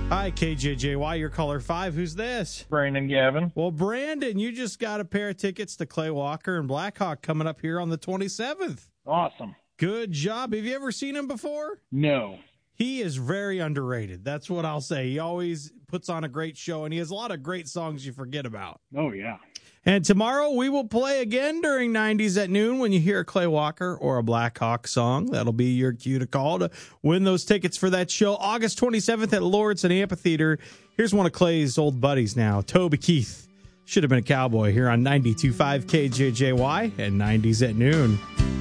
Hi, KJJY, your caller 5. Who's this? Brandon Gavin. Well, Brandon, you just got a pair of tickets to Clay Walker and Blackhawk coming up here on the 27th. Awesome. Good job. Have you ever seen him before? No. He is very underrated. That's what I'll say. He always puts on a great show, and he has a lot of great songs you forget about. Oh, yeah. And tomorrow we will play again during 90s at noon when you hear a Clay Walker or a Blackhawk song. That'll be your cue to call to win those tickets for that show. August 27th at Lawrence Amphitheater. Here's one of Clay's old buddies now, Toby Keith. Should have been a cowboy here on 92.5 KJJY and 90s at noon.